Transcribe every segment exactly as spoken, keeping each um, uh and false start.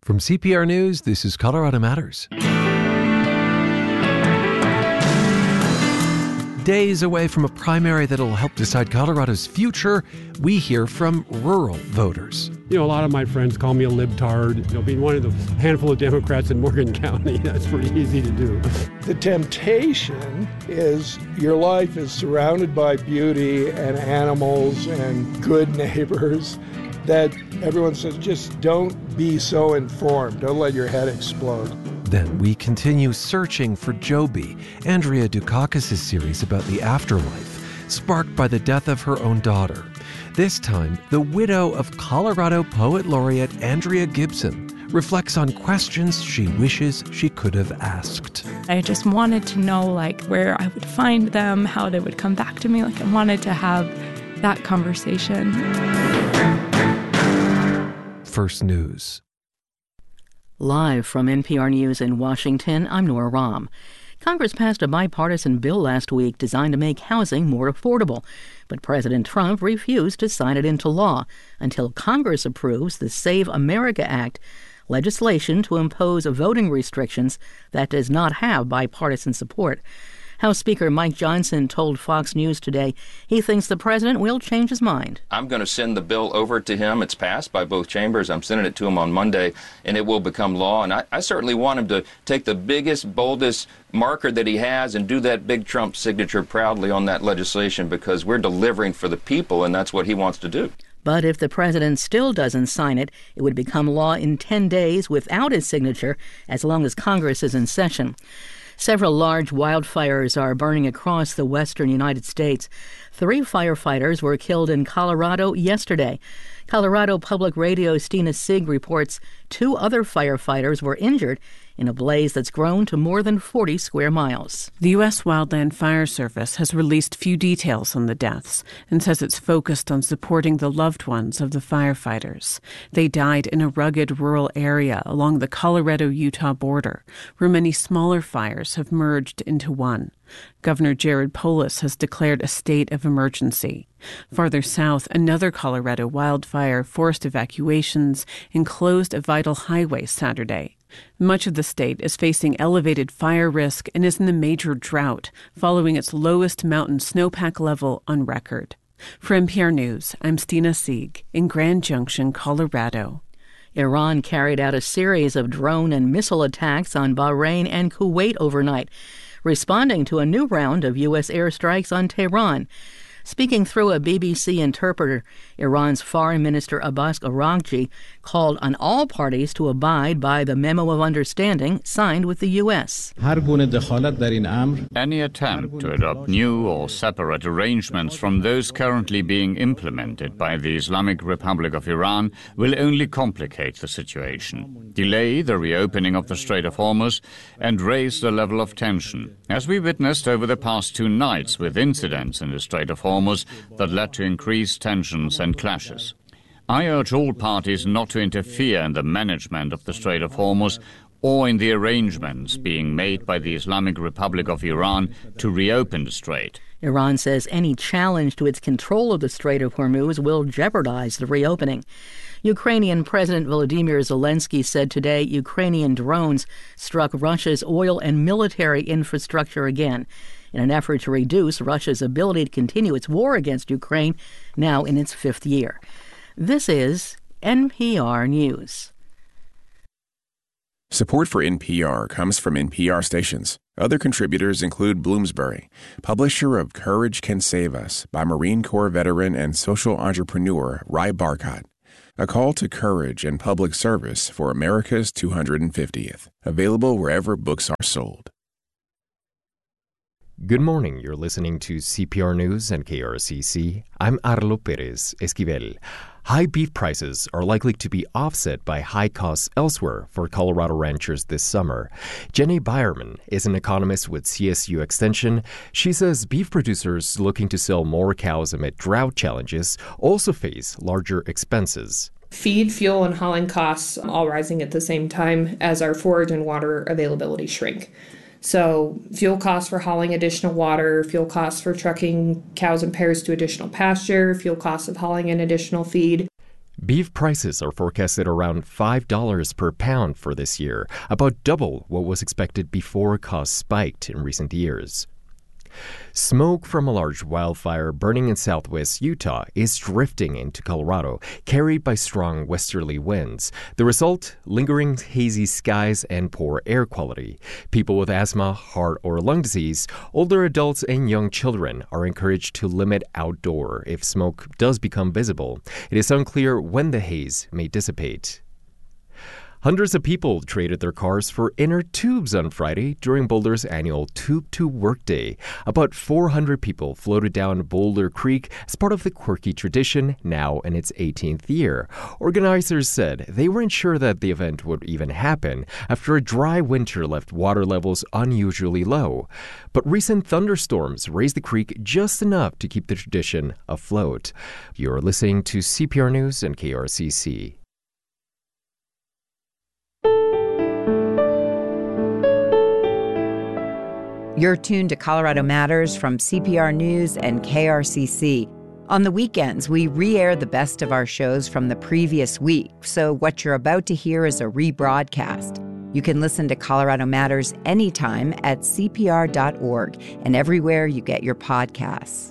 From C P R News, this is Colorado Matters. Days away from a primary that'll help decide Colorado's future, we hear from rural voters. You know, a lot of my friends call me a libtard. You know, being one of the handful of Democrats in Morgan County, that's pretty easy to do. The temptation is your life is surrounded by beauty and animals and good neighbors that everyone says, just don't be so informed. Don't let your head explode. Then we continue searching for Joby, Andrea Dukakis' series about the afterlife, sparked by the death of her own daughter. This time, the widow of Colorado Poet Laureate Andrea Gibson reflects on questions she wishes she could have asked. I just wanted to know, like, where I would find them, how they would come back to me. Like, I wanted to have that conversation. First News. Live from N P R News in Washington, I'm Nora Rahm. Congress passed a bipartisan bill last week designed to make housing more affordable, but President Trump refused to sign it into law until Congress approves the Save America Act, legislation to impose voting restrictions that does not have bipartisan support. House Speaker Mike Johnson told Fox News today he thinks the president will change his mind. I'm going to send the bill over to him. It's passed by both chambers. I'm sending it to him on Monday, and it will become law. And I, I certainly want him to take the biggest, boldest marker that he has and do that big Trump signature proudly on that legislation, because we're delivering for the people, and that's what he wants to do. But if the president still doesn't sign it, it would become law in ten days without his signature, as long as Congress is in session. Several large wildfires are burning across the western United States. Three firefighters were killed in Colorado yesterday. Colorado Public Radio's Stina Sig reports two other firefighters were injured in a blaze that's grown to more than forty square miles. The U S Wildland Fire Service has released few details on the deaths and says it's focused on supporting the loved ones of the firefighters. They died in a rugged rural area along the Colorado-Utah border, where many smaller fires have merged into one. Governor Jared Polis has declared a state of emergency. Farther south, another Colorado wildfire forced evacuations and closed a vital highway Saturday. Much of the state is facing elevated fire risk and is in a major drought, following its lowest mountain snowpack level on record. For N P R News, I'm Stina Sieg in Grand Junction, Colorado. Iran carried out a series of drone and missile attacks on Bahrain and Kuwait overnight, responding to a new round of U S airstrikes on Tehran. Speaking through a B B C interpreter, Iran's Foreign Minister Abbas Araghchi called on all parties to abide by the Memo of Understanding signed with the U S. Any attempt to adopt new or separate arrangements from those currently being implemented by the Islamic Republic of Iran will only complicate the situation, delay the reopening of the Strait of Hormuz, and raise the level of tension, as we witnessed over the past two nights with incidents in the Strait of Hormuz that led to increased tensions and clashes. I urge all parties not to interfere in the management of the Strait of Hormuz or in the arrangements being made by the Islamic Republic of Iran to reopen the strait. Iran says any challenge to its control of the Strait of Hormuz will jeopardize the reopening. Ukrainian President Volodymyr Zelensky said today Ukrainian drones struck Russia's oil and military infrastructure again, in an effort to reduce Russia's ability to continue its war against Ukraine, now in its fifth year. This is N P R News. Support for N P R comes from N P R stations. Other contributors include Bloomsbury, publisher of Courage Can Save Us by Marine Corps veteran and social entrepreneur Rai Barkat. A call to courage and public service for America's two hundred fiftieth. Available wherever books are sold. Good morning. You're listening to C P R News and K R C C. I'm Arlo Perez Esquivel. High beef prices are likely to be offset by high costs elsewhere for Colorado ranchers this summer. Jenny Byerman is an economist with C S U Extension. She says beef producers looking to sell more cows amid drought challenges also face larger expenses. Feed, fuel, and hauling costs all rising at the same time as our forage and water availability shrink. So fuel costs for hauling additional water, fuel costs for trucking cows and pairs to additional pasture, fuel costs of hauling in additional feed. Beef prices are forecasted around five dollars per pound for this year, about double what was expected before costs spiked in recent years. Smoke from a large wildfire burning in southwest Utah is drifting into Colorado, carried by strong westerly winds. The result, lingering hazy skies and poor air quality. People with asthma, heart, or lung disease, older adults, and young children are encouraged to limit outdoor if smoke does become visible. It is unclear when the haze may dissipate. Hundreds of people traded their cars for inner tubes on Friday during Boulder's annual Tube to Work Day. About four hundred people floated down Boulder Creek as part of the quirky tradition, now in its eighteenth year. Organizers said they weren't sure that the event would even happen after a dry winter left water levels unusually low. But recent thunderstorms raised the creek just enough to keep the tradition afloat. You're listening to C P R News and K R C C. You're tuned to Colorado Matters from C P R News and K R C C. On the weekends, we re-air the best of our shows from the previous week, so what you're about to hear is a rebroadcast. You can listen to Colorado Matters anytime at C P R dot org and everywhere you get your podcasts.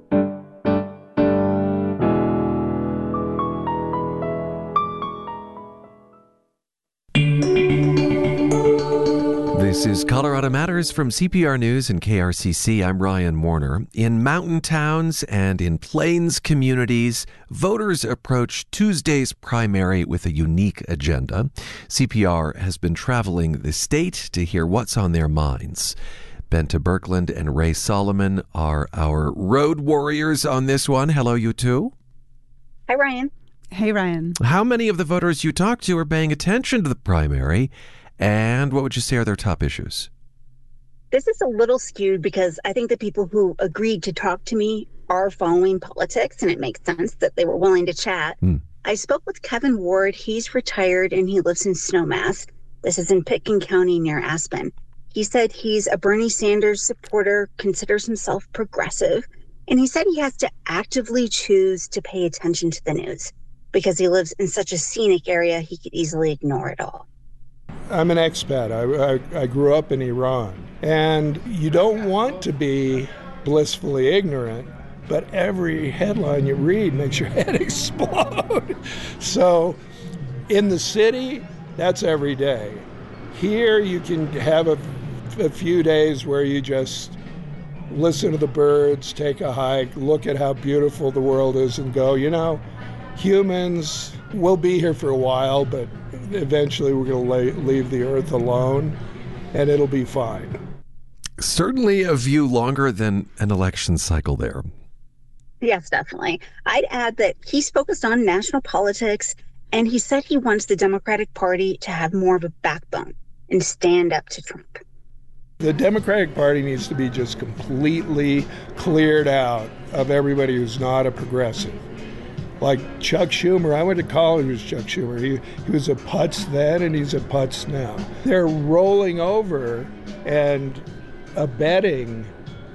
This is Colorado Matters from C P R News and K R C C. I'm Ryan Warner. In mountain towns and in plains communities, voters approach Tuesday's primary with a unique agenda. C P R has been traveling the state to hear what's on their minds. Benta Birkeland and Ray Solomon are our road warriors on this one. Hello, you two. Hi, Ryan. Hey, Ryan. How many of the voters you talked to are paying attention to the primary? And what would you say are their top issues? This is a little skewed because I think the people who agreed to talk to me are following politics, and it makes sense that they were willing to chat. Mm. I spoke with Kevin Ward. He's retired and he lives in Snowmass. This is in Pitkin County near Aspen. He said he's a Bernie Sanders supporter, considers himself progressive, and he said he has to actively choose to pay attention to the news because he lives in such a scenic area he could easily ignore it all. I'm an expat. I, I, I grew up in Iran. And you don't want to be blissfully ignorant, but every headline you read makes your head explode. So in the city, that's every day. Here you can have a, a few days where you just listen to the birds, take a hike, look at how beautiful the world is and go, you know, humans will be here for a while, but eventually we're going to leave the earth alone and it'll be fine. Certainly a view longer than an election cycle there. Yes, definitely. I'd add that he's focused on national politics, and he said he wants the Democratic Party to have more of a backbone and stand up to Trump. The Democratic Party needs to be just completely cleared out of everybody who's not a progressive. Like Chuck Schumer, I went to college with Chuck Schumer. He, he was a putz then and he's a putz now. They're rolling over and abetting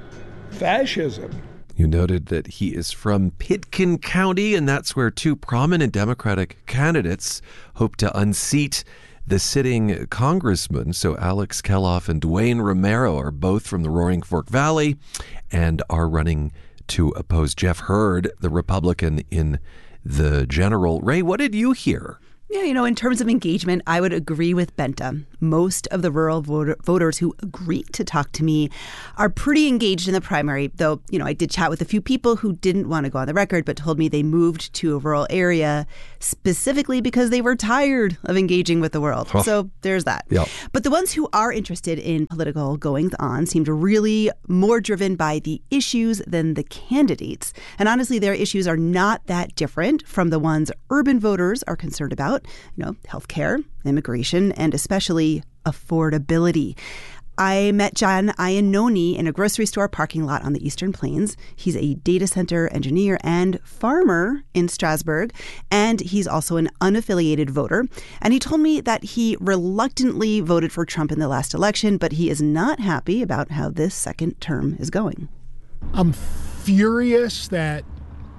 fascism. You noted that he is from Pitkin County, and that's where two prominent Democratic candidates hope to unseat the sitting congressman. So Alex Keloff and Dwayne Romero are both from the Roaring Fork Valley and are running to oppose Jeff Hurd, the Republican in the general. Ray, what did you hear? Yeah, you know, in terms of engagement, I would agree with Benta. Most of the rural voter, voters who agreed to talk to me are pretty engaged in the primary, though, you know, I did chat with a few people who didn't want to go on the record, but told me they moved to a rural area specifically because they were tired of engaging with the world. Huh. So there's that. Yep. But the ones who are interested in political goings-on seemed really more driven by the issues than the candidates. And honestly, their issues are not that different from the ones urban voters are concerned about. You know, healthcare, immigration, and especially affordability. I met John Iannone in a grocery store parking lot on the Eastern Plains. He's a data center engineer and farmer in Strasburg, and he's also an unaffiliated voter. And he told me that he reluctantly voted for Trump in the last election, but he is not happy about how this second term is going. I'm furious that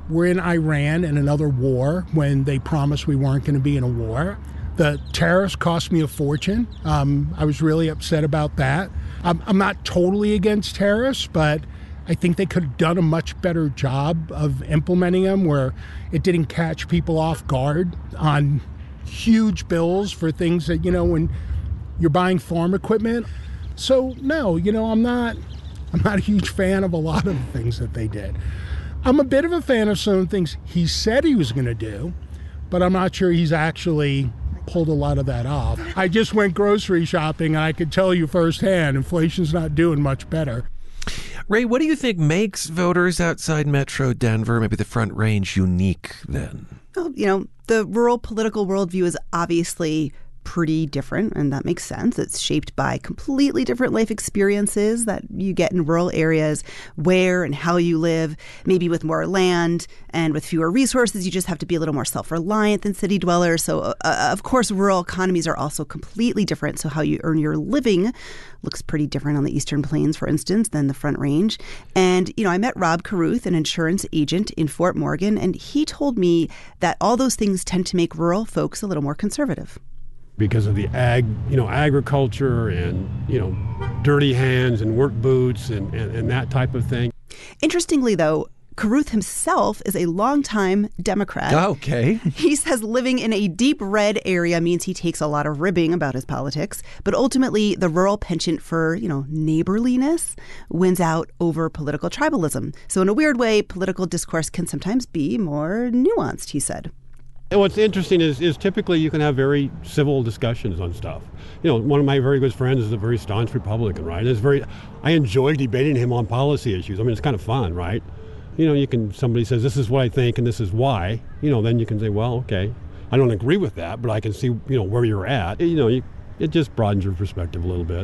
we're in Iran and another war when they promised we weren't going to be in a war. The tariffs cost me a fortune. Um, I was really upset about that. I'm, I'm not totally against tariffs, but I think they could have done a much better job of implementing them where it didn't catch people off guard on huge bills for things that, you know, when you're buying farm equipment. So, no, you know, I'm not, I'm not a huge fan of a lot of the things that they did. I'm a bit of a fan of some things he said he was going to do, but I'm not sure he's actually pulled a lot of that off. I just went grocery shopping, and I could tell you firsthand, inflation's not doing much better. Ray, what do you think makes voters outside Metro Denver, maybe the Front Range, unique then? Well, you know, the rural political worldview is obviously pretty different, and that makes sense. It's shaped by completely different life experiences that you get in rural areas, where and how you live, maybe with more land and with fewer resources. You just have to be a little more self-reliant than city dwellers. So, uh, of course, rural economies are also completely different. So how you earn your living looks pretty different on the Eastern Plains, for instance, than the Front Range. And, you know, I met Rob Caruth, an insurance agent in Fort Morgan, and he told me that all those things tend to make rural folks a little more conservative. Because of the ag, you know, agriculture and, you know, dirty hands and work boots and, and, and that type of thing. Interestingly, though, Caruth himself is a longtime Democrat. Okay. He says living in a deep red area means he takes a lot of ribbing about his politics. But ultimately, the rural penchant for, you know, neighborliness wins out over political tribalism. So in a weird way, political discourse can sometimes be more nuanced, he said. And what's interesting is, is typically you can have very civil discussions on stuff. You know, one of my very good friends is a very staunch Republican, right? And it's very, I enjoy debating him on policy issues. I mean, it's kind of fun, right? You know, you can, somebody says, this is what I think and this is why, you know, then you can say, well, okay, I don't agree with that, but I can see, you know, where you're at. You know, you, it just broadens your perspective a little bit.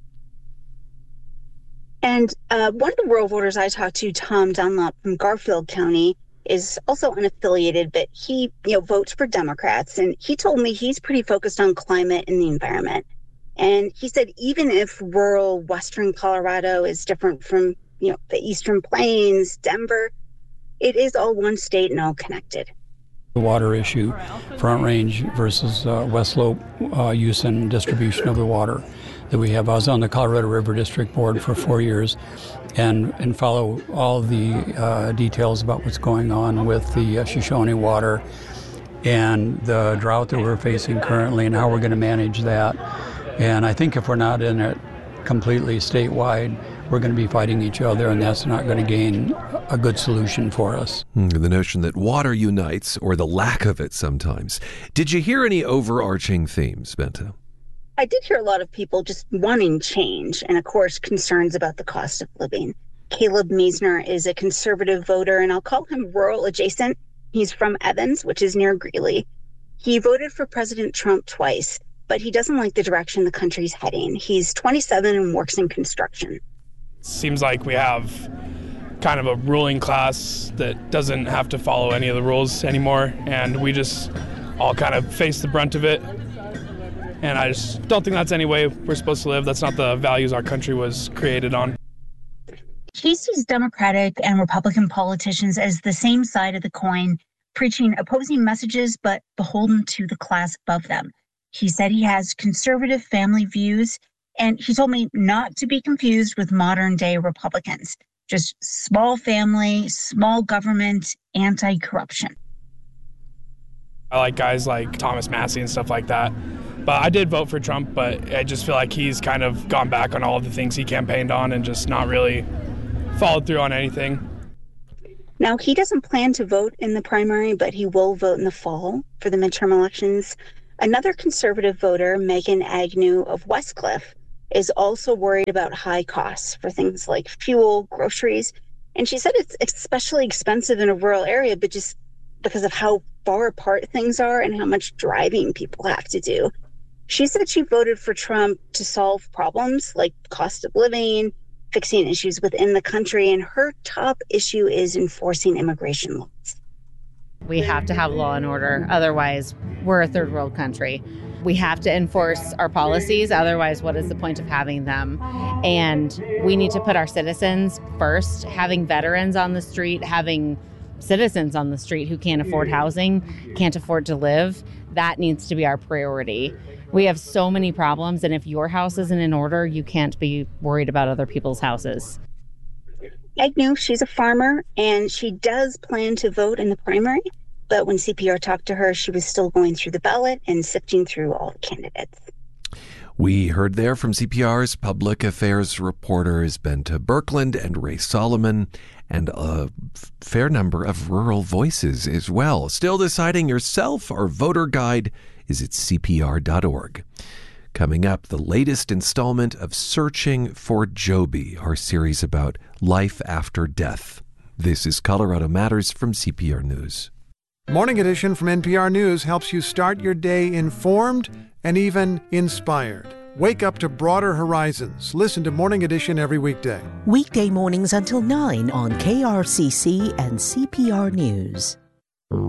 And uh, one of the rural voters I talked to, Tom Dunlop from Garfield County, is also unaffiliated, but he, you know, votes for Democrats. And he told me he's pretty focused on climate and the environment. And he said even if rural Western Colorado is different from, you know, the Eastern Plains, Denver, it is all one state and all connected. The water issue, Front Range versus uh, West Slope uh, use and distribution of the water that we have. I was on the Colorado River District Board for four years and, and follow all the uh, details about what's going on with the uh, Shoshone water and the drought that we're facing currently and how we're going to manage that. And I think if we're not in it completely statewide, we're going to be fighting each other, and that's not going to gain a good solution for us. Mm, the notion that water unites, or the lack of it sometimes. Did you hear any overarching themes, Bente? I did hear a lot of people just wanting change and, of course, concerns about the cost of living. Caleb Meisner is a conservative voter, and I'll call him rural adjacent. He's from Evans, which is near Greeley. He voted for President Trump twice, but he doesn't like the direction the country's heading. He's twenty-seven and works in construction. Seems like we have kind of a ruling class that doesn't have to follow any of the rules anymore, and we just all kind of face the brunt of it. And I just don't think that's any way we're supposed to live. That's not the values our country was created on. He sees Democratic and Republican politicians as the same side of the coin, preaching opposing messages but beholden to the class above them. He said he has conservative family views, and he told me not to be confused with modern-day Republicans. Just small family, small government, anti-corruption. I like guys like Thomas Massie and stuff like that. But I did vote for Trump, but I just feel like he's kind of gone back on all of the things he campaigned on and just not really followed through on anything. Now, he doesn't plan to vote in the primary, but he will vote in the fall for the midterm elections. Another conservative voter, Megan Agnew of Westcliff, is also worried about high costs for things like fuel, groceries. And she said it's especially expensive in a rural area, but just because of how far apart things are and how much driving people have to do. She said she voted for Trump to solve problems like cost of living, fixing issues within the country, and her top issue is enforcing immigration laws. We have to have law and order, otherwise we're a third world country. We have to enforce our policies, otherwise what is the point of having them? And we need to put our citizens first. Having veterans on the street, having citizens on the street who can't afford housing, can't afford to live. That needs to be our priority. We have so many problems, and if your house isn't in order, you can't be worried about other people's houses. Agnew, she's a farmer, and she does plan to vote in the primary. But when C P R talked to her, she was still going through the ballot and sifting through all the candidates. We heard there from C P R's public affairs reporters Benta Birkeland and Ray Solomon, and a fair number of rural voices as well. Still deciding yourself? Our voter guide is at C P R dot org. Coming up, the latest installment of Searching for Joby, our series about life after death. This is Colorado Matters from C P R News. Morning Edition from N P R News helps you start your day informed and even inspired. Wake up to broader horizons. Listen to Morning Edition every weekday. Weekday mornings until nine on K R C C and C P R News.